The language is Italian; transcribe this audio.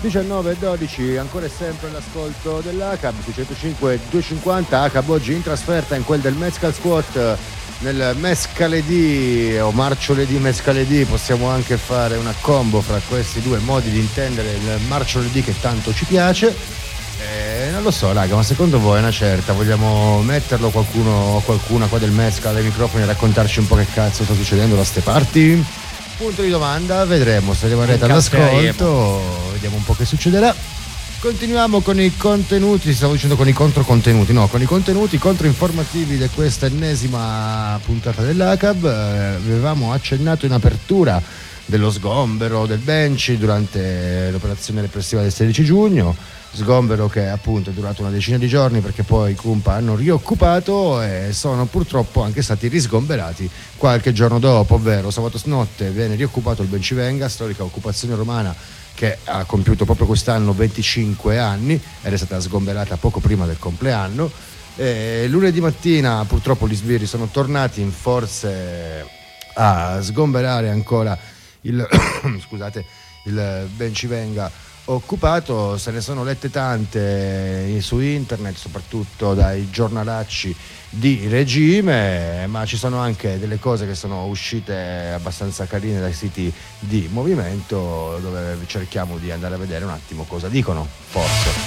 19:12, ancora e sempre l'ascolto dell'ACAB su 105 250. ACAB oggi in trasferta in quel del Mescal Squat, nel Mescaledì o Marcioledì Mescaledì. Possiamo anche fare una combo fra questi due modi di intendere il Marcioledì che tanto ci piace. Non lo so raga, ma secondo voi è una certa? Vogliamo metterlo qualcuno o qualcuna qua del Mescal ai microfoni e raccontarci un po' che cazzo sta succedendo da ste parti? Punto di domanda, vedremo se rimarrete all'ascolto, vediamo un po' che succederà. Continuiamo con i contenuti, stavo dicendo con i controcontenuti, no, con i contenuti controinformativi di questa ennesima puntata dell'ACAB. Avevamo accennato in apertura dello sgombero del Benci durante l'operazione repressiva del 16 giugno, sgombero che appunto è durato una decina di giorni perché poi i Cumpa hanno rioccupato e sono purtroppo anche stati risgomberati qualche giorno dopo, ovvero sabato notte viene rioccupato il Bencivenga, storica occupazione romana che ha compiuto proprio quest'anno 25 anni ed è stata sgomberata poco prima del compleanno. Lunedì mattina purtroppo gli sbirri sono tornati in forze a sgomberare ancora il Bencivenga occupato. Se ne sono lette tante su internet, soprattutto dai giornalacci di regime, ma ci sono anche delle cose che sono uscite abbastanza carine dai siti di movimento, dove cerchiamo di andare a vedere un attimo cosa dicono, forse.